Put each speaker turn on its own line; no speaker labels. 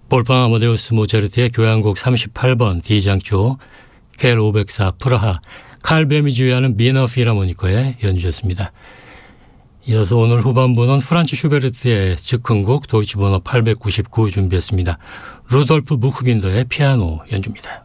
볼팡 아마데우스 모차르트의 교향곡 38번 D장조, 켈 504 프라하, 칼 뱀이 주의하는 미너 필하모니커의 연주였습니다. 이어서 오늘 후반부는 프란츠 슈베르트의 즉흥곡 도이치 번호 899 준비했습니다. 루돌프 부크빈더의 피아노 연주입니다.